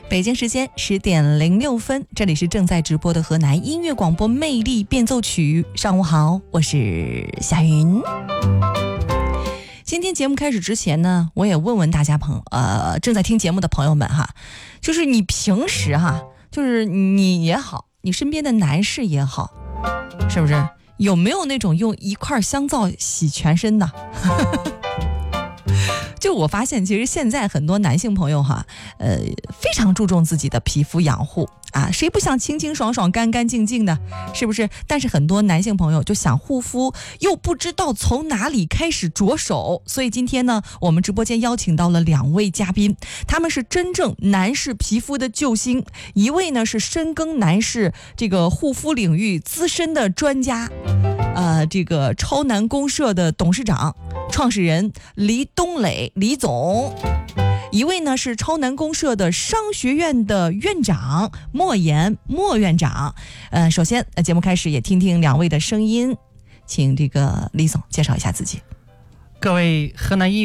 北京时间10:06，这里是正在直播的河南音乐广播魅力变奏曲。上午好，我是夏云。今天节目开始之前呢，我也问问大家正在听节目的朋友们哈，就是你平时哈，就是你也好，你身边的男士也好，是不是有没有那种用一块香皂洗全身的？就我发现，其实现在很多男性朋友哈，非常注重自己的皮肤养护啊，谁不想清清爽爽、干干净净的，是不是？但是很多男性朋友就想护肤，又不知道从哪里开始着手，所以今天呢，我们直播间邀请到了2位嘉宾，他们是真正男士皮肤的救星，一位呢是深耕男士这个护肤领域资深的专家。这个超男公社的董事长、创始人黎东磊黎总，一位呢是超男公社的商学院的院长莫言莫院长。首先节目开始也听听2位的声音，请这个黎总介绍一下自己。 各位河南音乐